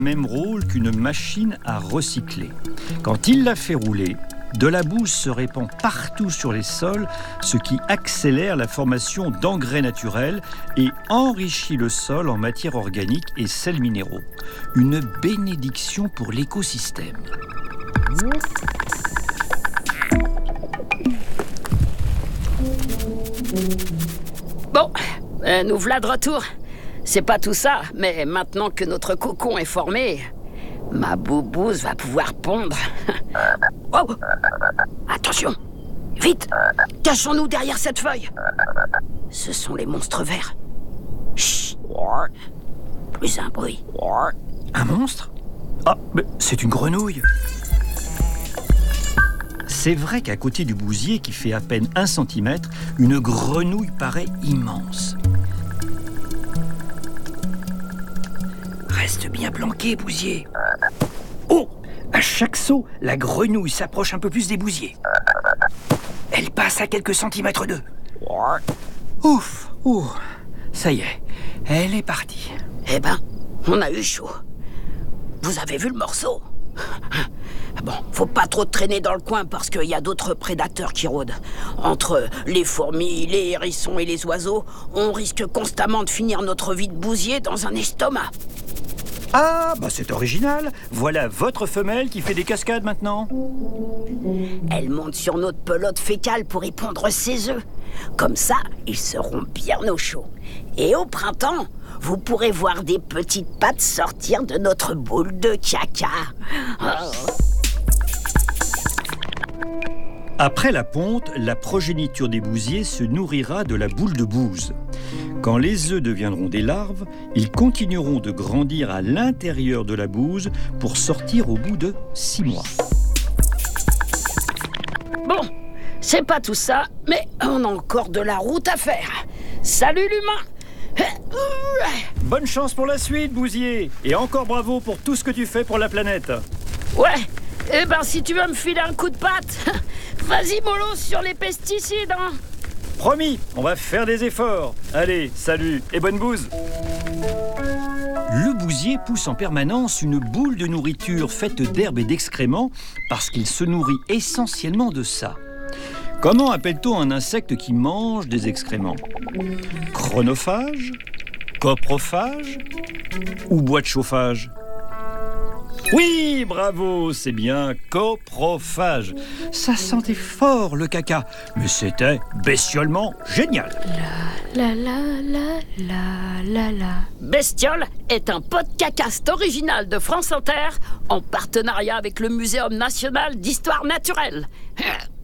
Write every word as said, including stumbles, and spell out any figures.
Même rôle qu'une machine à recycler. Quand il la fait rouler, de la bouse se répand partout sur les sols, ce qui accélère la formation d'engrais naturels et enrichit le sol en matière organique et sels minéraux. Une bénédiction pour l'écosystème. Bon, euh, nous voilà de retour. C'est pas tout ça, mais maintenant que notre cocon est formé, ma boubouse va pouvoir pondre. Oh! Attention! Vite! Cachons-nous derrière cette feuille! Ce sont les monstres verts. Chut! Plus un bruit. Un monstre? Ah, mais c'est une grenouille! C'est vrai qu'à côté du bousier, qui fait à peine un centimètre, une grenouille paraît immense. Reste bien planqué, bousier. Oh! À chaque saut, la grenouille s'approche un peu plus des bousiers. Elle passe à quelques centimètres d'eux. Ouf! Ouf! Ça y est, elle est partie. Eh ben, on a eu chaud. Vous avez vu le morceau? Bon, faut pas trop traîner dans le coin parce qu'il y a d'autres prédateurs qui rôdent. Entre les fourmis, les hérissons et les oiseaux, on risque constamment de finir notre vie de bousier dans un estomac. Ah, bah c'est original. Voilà votre femelle qui fait des cascades maintenant. Elle monte sur notre pelote fécale pour y pondre ses œufs. Comme ça, ils seront bien au chaud. Et au printemps, vous pourrez voir des petites pattes sortir de notre boule de caca. Oh. Après la ponte, la progéniture des bousiers se nourrira de la boule de bouse. Quand les œufs deviendront des larves, ils continueront de grandir à l'intérieur de la bouse pour sortir au bout de six mois. Bon, c'est pas tout ça, mais on a encore de la route à faire. Salut l'humain! Bonne chance pour la suite, bousier! Et encore bravo pour tout ce que tu fais pour la planète. Ouais, eh ben si tu veux me filer un coup de patte, vas-y mollo sur les pesticides, hein. Promis, on va faire des efforts. Allez, salut et bonne bouse. Le bousier pousse en permanence une boule de nourriture faite d'herbes et d'excréments parce qu'il se nourrit essentiellement de ça. Comment appelle-t-on un insecte qui mange des excréments? Chronophage? Coprophage? Ou bois de chauffage? Oui, bravo, c'est bien coprophage. Ça sentait fort le caca, mais c'était bestiolement génial. La la la la la la. Bestiole est un podcast original de France Inter en partenariat avec le Muséum national d'histoire naturelle.